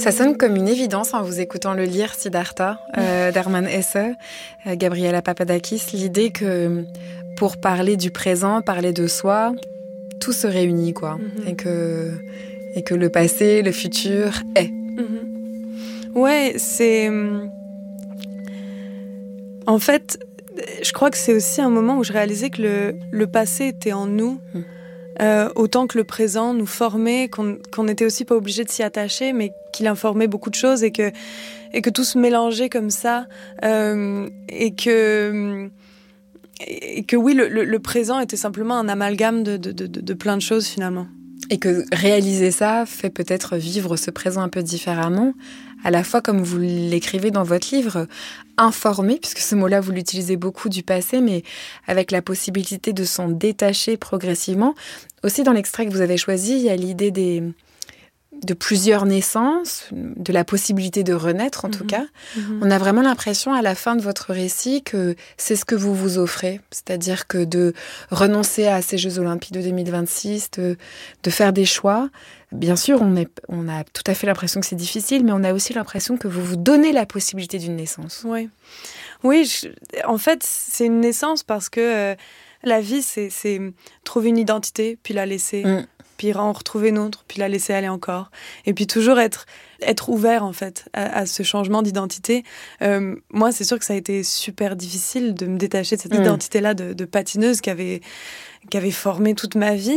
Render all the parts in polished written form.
Ça sonne comme une évidence en vous écoutant le lire, Siddhartha, d'Hermann Hesse, Gabriela Papadakis, l'idée que pour parler du présent, parler de soi, tout se réunit, quoi. Et que le passé, le futur est. Ouais, c'est... En fait, je crois que c'est aussi un moment où je réalisais que le passé était en nous, autant que le présent nous formait, qu'on n'était aussi pas obligé de s'y attacher, mais qu'il informait beaucoup de choses et que tout se mélangeait comme ça, et que oui, le présent était simplement un amalgame de plein de choses finalement. Et que réaliser ça fait peut-être vivre ce présent un peu différemment, à la fois comme vous l'écrivez dans votre livre, informer, puisque ce mot-là vous l'utilisez beaucoup du passé, mais avec la possibilité de s'en détacher progressivement. Aussi dans l'extrait que vous avez choisi, il y a l'idée de plusieurs naissances, de la possibilité de renaître en tout cas. On a vraiment l'impression à la fin de votre récit que c'est ce que vous vous offrez, c'est-à-dire que de renoncer à ces Jeux Olympiques de 2026, de faire des choix. Bien sûr, on a tout à fait l'impression que c'est difficile, mais on a aussi l'impression que vous vous donnez la possibilité d'une naissance. Oui, en fait, c'est une naissance parce que la vie, c'est trouver une identité, puis la laisser... puis en retrouver une autre, puis la laisser aller encore. Et puis toujours être ouvert, en fait, à ce changement d'identité. Moi, c'est sûr que ça a été super difficile de me détacher de cette identité-là de patineuse qui avait formé toute ma vie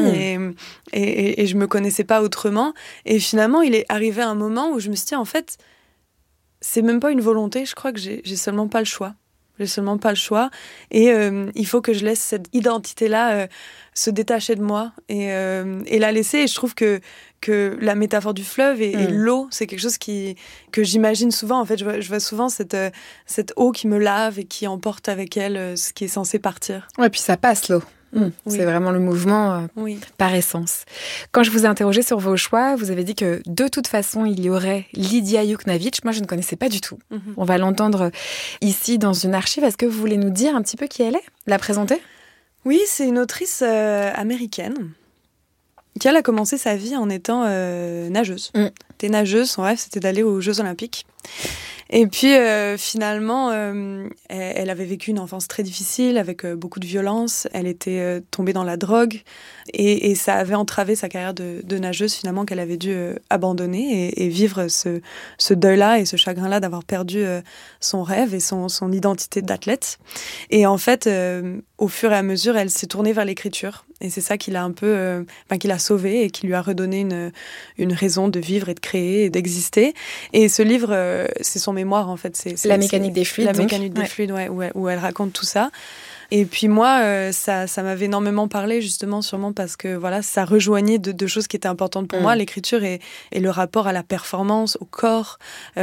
et je me connaissais pas autrement. Et finalement, il est arrivé un moment où je me suis dit, en fait, c'est même pas une volonté, je crois que j'ai seulement pas le choix. J'ai seulement pas le choix et il faut que je laisse cette identité-là se détacher de moi et la laisser. Et je trouve que la métaphore du fleuve et l'eau, c'est quelque chose que j'imagine souvent. En fait, je vois souvent cette eau qui me lave et qui emporte avec elle ce qui est censé partir. Ouais, puis ça passe l'eau. C'est vraiment le mouvement par essence. Quand je vous ai interrogé sur vos choix, vous avez dit que de toute façon, il y aurait Lidia Yuknavitch. Moi, je ne connaissais pas du tout. On va l'entendre ici dans une archive. Est-ce que vous voulez nous dire un petit peu qui elle est ? La présenter ? Oui, c'est une autrice américaine qui a commencé sa vie en étant nageuse. Elle était nageuse, son rêve, c'était d'aller aux Jeux Olympiques. Et puis, finalement, elle avait vécu une enfance très difficile, avec beaucoup de violence. Elle était tombée dans la drogue. Et ça avait entravé sa carrière de nageuse, finalement, qu'elle avait dû abandonner et vivre ce deuil-là et ce chagrin-là d'avoir perdu son rêve et son identité d'athlète. Et en fait, au fur et à mesure, elle s'est tournée vers l'écriture. Et c'est ça qui l'a un peu, qui l'a sauvée et qui lui a redonné une raison de vivre et de créer et d'exister. Et ce livre, c'est son mémoire, en fait. C'est La mécanique des fluides. La mécanique des fluides, où elle raconte tout ça. Et puis moi, ça m'avait énormément parlé, justement, sûrement parce que voilà, ça rejoignait de choses qui étaient importantes pour moi, l'écriture et le rapport à la performance, au corps,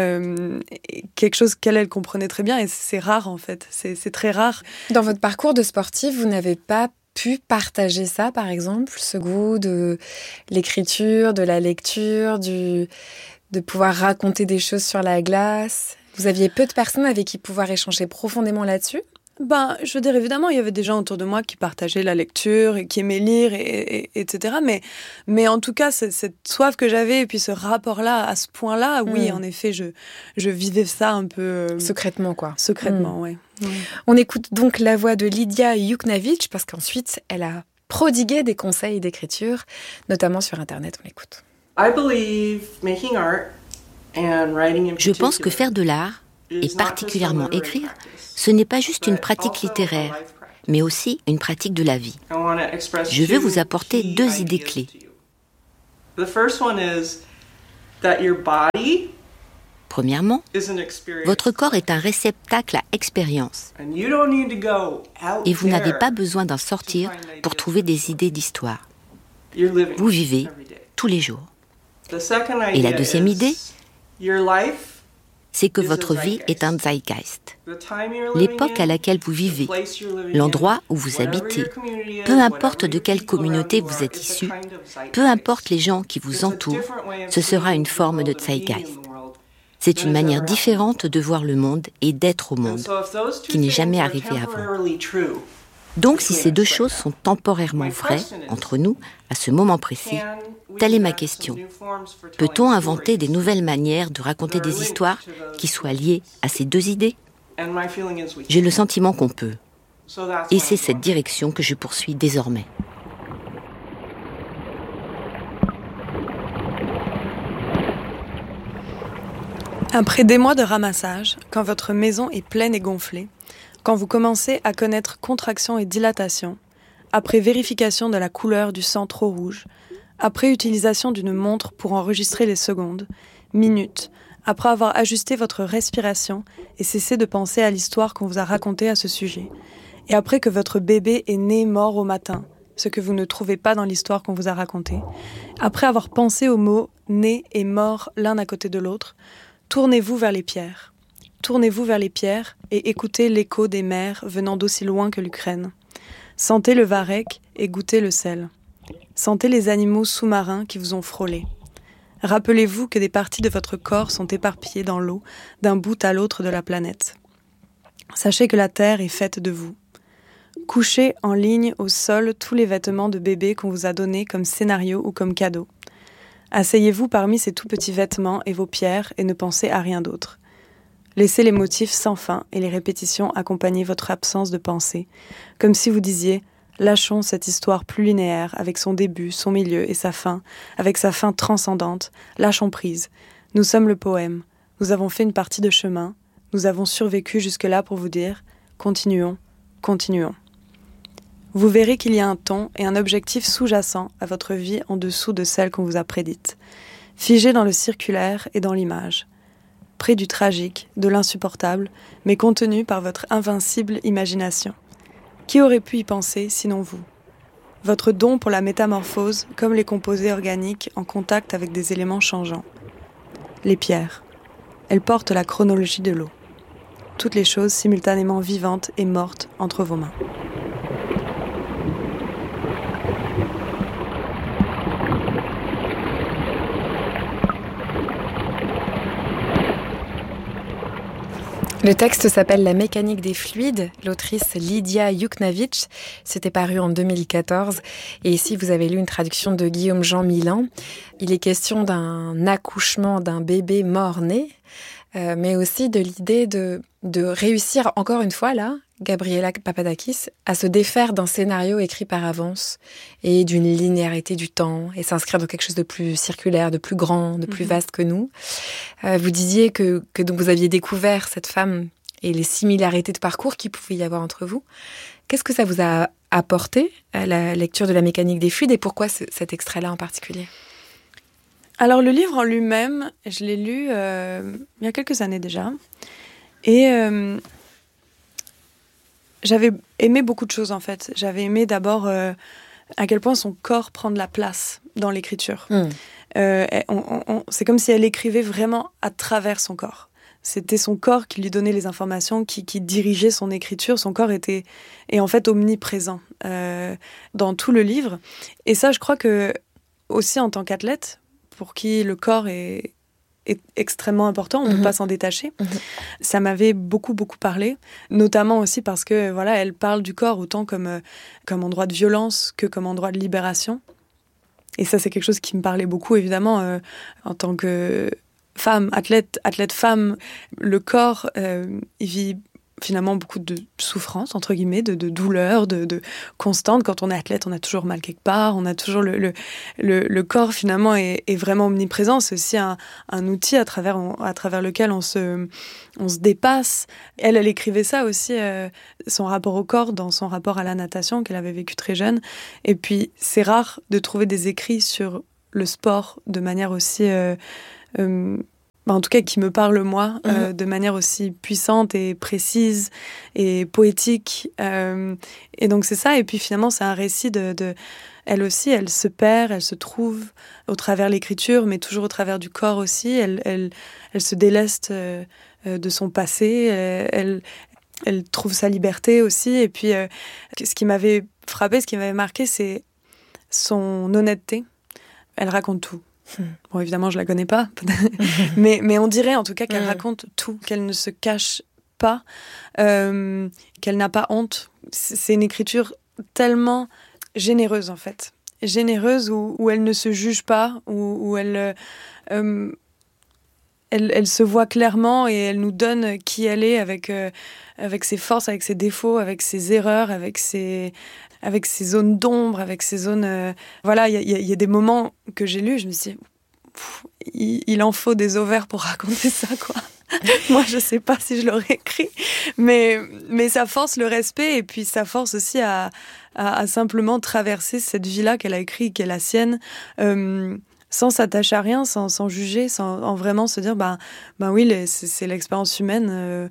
quelque chose qu'elle comprenait très bien. Et c'est rare, en fait. C'est très rare. Dans votre parcours de sportif, vous n'avez pas pu partager ça, par exemple, ce goût de l'écriture, de la lecture, de pouvoir raconter des choses sur la glace. Vous aviez peu de personnes avec qui pouvoir échanger profondément là-dessus ? Je veux dire, évidemment, il y avait des gens autour de moi qui partageaient la lecture et qui aimaient lire, etc. Mais en tout cas, cette soif que j'avais et puis ce rapport-là, à ce point-là, oui, en effet, je vivais ça un peu... secrètement, quoi. Secrètement, oui. On écoute donc la voix de Lidia Yuknavitch parce qu'ensuite, elle a prodigué des conseils d'écriture, notamment sur Internet. On l'écoute. Je pense que faire de l'art, et particulièrement écrire, ce n'est pas juste une pratique littéraire, mais aussi une pratique de la vie. Je veux vous apporter 2 idées clés. Premièrement, votre corps est un réceptacle à expérience. Et vous n'avez pas besoin d'en sortir pour trouver des idées d'histoire. Vous vivez tous les jours. Et la deuxième idée, c'est que votre vie est un zeitgeist. L'époque à laquelle vous vivez, l'endroit où vous habitez, peu importe de quelle communauté vous êtes issu, peu importe les gens qui vous entourent, ce sera une forme de zeitgeist. C'est une manière différente de voir le monde et d'être au monde, qui n'est jamais arrivée avant. Donc si ces deux choses sont temporairement vraies entre nous, à ce moment précis, telle est ma question. Peut-on inventer des nouvelles manières de raconter des histoires qui soient liées à ces deux idées ? J'ai le sentiment qu'on peut. Et c'est cette direction que je poursuis désormais. Après des mois de ramassage, quand votre maison est pleine et gonflée, quand vous commencez à connaître contraction et dilatation, après vérification de la couleur du sang trop rouge, après utilisation d'une montre pour enregistrer les secondes, minutes, après avoir ajusté votre respiration et cessé de penser à l'histoire qu'on vous a racontée à ce sujet, et après que votre bébé est né mort au matin, ce que vous ne trouvez pas dans l'histoire qu'on vous a racontée, après avoir pensé aux mots « né » et « mort » l'un à côté de l'autre, tournez-vous vers les pierres. Tournez-vous vers les pierres et écoutez l'écho des mers venant d'aussi loin que l'Ukraine. Sentez le varech et goûtez le sel. Sentez les animaux sous-marins qui vous ont frôlé. Rappelez-vous que des parties de votre corps sont éparpillées dans l'eau d'un bout à l'autre de la planète. Sachez que la Terre est faite de vous. Couchez en ligne au sol tous les vêtements de bébé qu'on vous a donnés comme scénario ou comme cadeau. Asseyez-vous parmi ces tout petits vêtements et vos pierres et ne pensez à rien d'autre. Laissez les motifs sans fin et les répétitions accompagner votre absence de pensée, comme si vous disiez « Lâchons cette histoire plus linéaire avec son début, son milieu et sa fin, avec sa fin transcendante, lâchons prise. Nous sommes le poème, nous avons fait une partie de chemin, nous avons survécu jusque-là pour vous dire « Continuons, continuons ». Vous verrez qu'il y a un ton et un objectif sous-jacent à votre vie en dessous de celle qu'on vous a prédite, figé dans le circulaire et dans l'image. Près du tragique, de l'insupportable, mais contenu par votre invincible imagination. Qui aurait pu y penser sinon vous ? Votre don pour la métamorphose, comme les composés organiques en contact avec des éléments changeants. Les pierres. Elles portent la chronologie de l'eau. Toutes les choses simultanément vivantes et mortes entre vos mains. Le texte s'appelle « La mécanique des fluides », l'autrice Lydia Yuknavitch. C'était paru en 2014. Et ici, vous avez lu une traduction de Guillaume-Jean Milan. Il est question d'un accouchement d'un bébé mort-né, mais aussi de l'idée de réussir, encore une fois, là, Gabriela Papadakis, à se défaire d'un scénario écrit par avance et d'une linéarité du temps et s'inscrire dans quelque chose de plus circulaire, de plus grand, de plus vaste que nous. Vous disiez que donc vous aviez découvert cette femme et les similarités de parcours qu'il pouvait y avoir entre vous. Qu'est-ce que ça vous a apporté à la lecture de La mécanique des fluides et pourquoi cet extrait-là en particulier ? Alors le livre en lui-même, je l'ai lu il y a quelques années déjà et j'avais aimé beaucoup de choses en fait. J'avais aimé d'abord à quel point son corps prend de la place dans l'écriture. C'est comme si elle écrivait vraiment à travers son corps. C'était son corps qui lui donnait les informations, qui dirigeait son écriture. Son corps est en fait omniprésent dans tout le livre. Et ça, je crois que aussi en tant qu'athlète, pour qui le corps est extrêmement important, on ne peut pas s'en détacher. Ça m'avait beaucoup parlé, notamment aussi parce que voilà, elle parle du corps autant comme endroit de violence que comme endroit de libération. Et ça, c'est quelque chose qui me parlait beaucoup, évidemment, en tant que femme, athlète femme. Le corps, il vit finalement beaucoup de souffrance, entre guillemets, de douleur, de constante. Quand on est athlète, on a toujours mal quelque part, on a toujours le corps, finalement, est vraiment omniprésent. C'est aussi un outil à travers lequel on se dépasse. Elle écrivait ça aussi, son rapport au corps, dans son rapport à la natation, qu'elle avait vécu très jeune. Et puis, c'est rare de trouver des écrits sur le sport de manière aussi... en tout cas qui me parle moi, de manière aussi puissante et précise et poétique. Et donc c'est ça, et puis finalement c'est un récit de elle aussi, elle se perd, elle se trouve au travers l'écriture, mais toujours au travers du corps aussi. Elle se déleste de son passé, elle trouve sa liberté aussi. Et puis ce qui m'avait frappé, ce qui m'avait marqué, c'est son honnêteté. Elle raconte tout. Bon, évidemment, je la connais pas, mais on dirait en tout cas qu'elle raconte tout, qu'elle ne se cache pas, qu'elle n'a pas honte, c'est une écriture tellement généreuse, en fait. Généreuse où elle ne se juge pas, où elle se voit clairement et elle nous donne qui elle est avec ses forces, avec ses défauts, avec ses erreurs, avec ses zones d'ombre, avec ses zones... Voilà, il y a des moments que j'ai lus, je me suis dit, il en faut des ovaires pour raconter ça, quoi. Moi, je sais pas si je l'aurais écrit, mais ça force le respect et puis ça force aussi à simplement traverser cette vie-là qu'elle a écrite, qui est la sienne, sans s'attacher à rien, sans juger, sans vraiment se dire oui, c'est l'expérience humaine,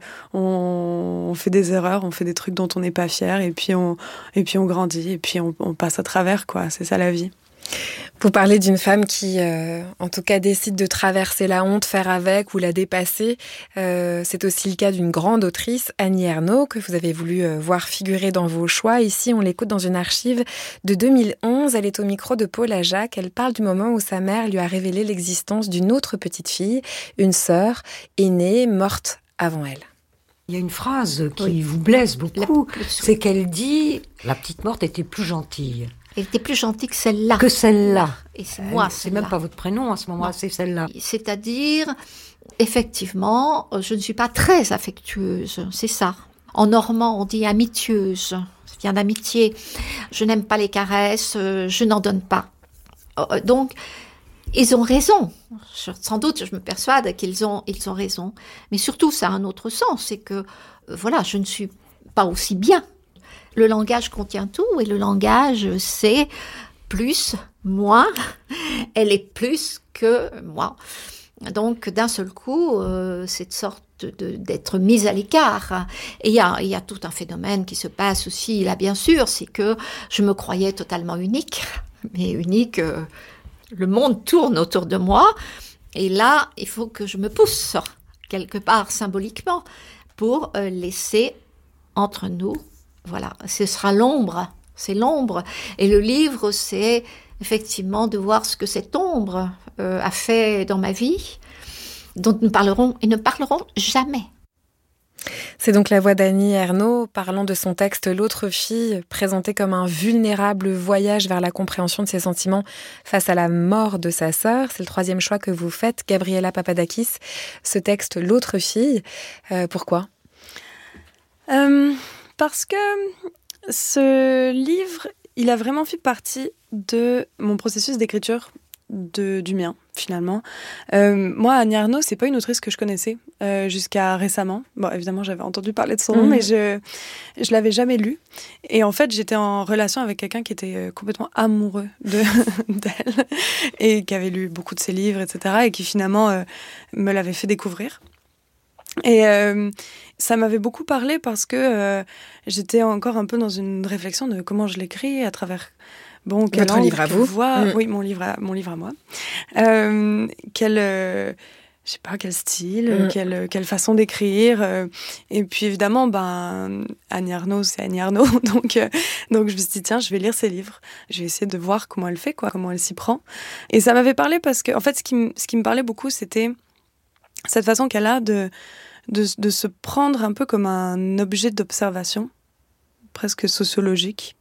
on fait des erreurs, on fait des trucs dont on n'est pas fier et puis on grandit et puis on passe à travers, quoi. C'est ça la vie. Vous parlez d'une femme qui, en tout cas, décide de traverser la honte, faire avec ou la dépasser. C'est aussi le cas d'une grande autrice, Annie Ernaux, que vous avez voulu voir figurer dans vos choix. Ici, on l'écoute dans une archive de 2011. Elle est au micro de Paul Ajac. Elle parle du moment où sa mère lui a révélé l'existence d'une autre petite fille, une sœur, aînée, morte avant elle. Il y a une phrase qui vous blesse beaucoup, c'est qu'elle dit « La petite morte était plus gentille ». Elle était plus gentille que celle-là. Que celle-là. Et c'est moi, c'est celle-là. même pas votre prénom à ce moment-là, c'est celle-là. C'est-à-dire, effectivement, je ne suis pas très affectueuse, c'est ça. En normand, on dit amitieuse, ça vient d'amitié. Je n'aime pas les caresses, je n'en donne pas. Donc, ils ont raison. Sans doute, je me persuade qu'ils ont raison. Mais surtout, ça a un autre sens, c'est que, je ne suis pas aussi bien. Le langage contient tout et le langage, c'est plus, moins. Elle est plus que moi. Donc, d'un seul coup, cette sorte d'être mise à l'écart. Et il y a tout un phénomène qui se passe aussi, là, bien sûr, c'est que je me croyais totalement unique. Mais unique, le monde tourne autour de moi. Et là, il faut que je me pousse, quelque part, symboliquement, pour laisser entre nous. Voilà, ce sera l'ombre, c'est l'ombre. Et le livre, c'est effectivement de voir ce que cette ombre a fait dans ma vie, dont nous parlerons et ne parlerons jamais. C'est donc la voix d'Annie Ernaux parlant de son texte « L'autre fille », présenté comme un vulnérable voyage vers la compréhension de ses sentiments face à la mort de sa sœur. C'est le troisième choix que vous faites, Gabriela Papadakis, ce texte « L'autre fille ». Pourquoi ? Parce que ce livre, il a vraiment fait partie de mon processus d'écriture, du mien, finalement. Moi, Annie Ernaux, c'est pas une autrice que je connaissais jusqu'à récemment. Bon, évidemment, j'avais entendu parler de son nom, mais je l'avais jamais lu. Et en fait, j'étais en relation avec quelqu'un qui était complètement amoureux d'elle et qui avait lu beaucoup de ses livres, etc. et qui finalement me l'avait fait découvrir. Et ça m'avait beaucoup parlé parce que j'étais encore un peu dans une réflexion de comment je l'écris à travers votre livre à vous. Oui, mon livre à moi. Quel style, quelle façon d'écrire. Et puis évidemment, Annie Ernaux, c'est Annie Ernaux. Donc je me suis dit, tiens, je vais lire ses livres. Je vais essayer de voir comment elle fait, comment elle s'y prend. Et ça m'avait parlé parce que, en fait, ce qui me parlait beaucoup, c'était cette façon qu'elle a de se prendre un peu comme un objet d'observation, presque sociologique,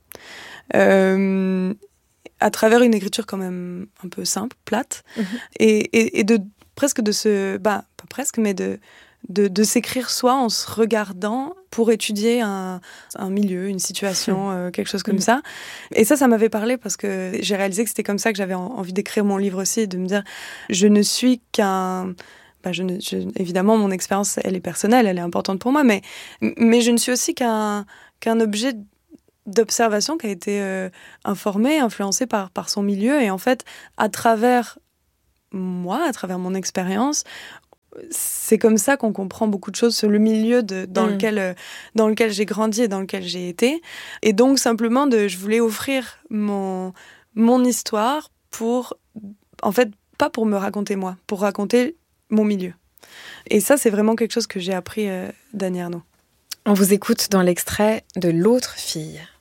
à travers une écriture quand même un peu simple, plate, et de presque de se... pas presque, mais de s'écrire soi en se regardant pour étudier un milieu, une situation, quelque chose comme ça. Et ça m'avait parlé parce que j'ai réalisé que c'était comme ça que j'avais envie d'écrire mon livre aussi, de me dire, je ne suis qu'un... évidemment, mon expérience, elle est personnelle, elle est importante pour moi, mais je ne suis aussi qu'un objet d'observation qui a été informé, influencé par son milieu. Et en fait, à travers moi, à travers mon expérience, c'est comme ça qu'on comprend beaucoup de choses sur le milieu dans lequel j'ai grandi et dans lequel j'ai été. Et donc, simplement, je voulais offrir mon histoire pour, en fait, pas pour me raconter moi, pour raconter mon milieu. Et ça, c'est vraiment quelque chose que j'ai appris d'Annie Ernaux. On vous écoute dans l'extrait de L'autre fille.